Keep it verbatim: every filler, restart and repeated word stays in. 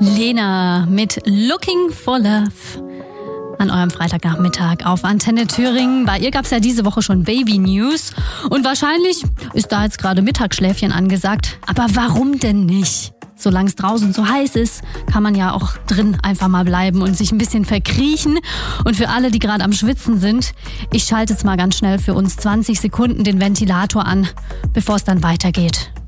Lena mit Looking for Love an eurem Freitagnachmittag auf Antenne Thüringen. Bei ihr gab es ja diese Woche schon Baby News und wahrscheinlich ist da jetzt gerade Mittagsschläfchen angesagt. Aber warum denn nicht? Solange es draußen so heiß ist, kann man ja auch drin einfach mal bleiben und sich ein bisschen verkriechen. Und für alle, die gerade am Schwitzen sind, ich schalte jetzt mal ganz schnell für uns zwanzig Sekunden den Ventilator an, bevor es dann weitergeht.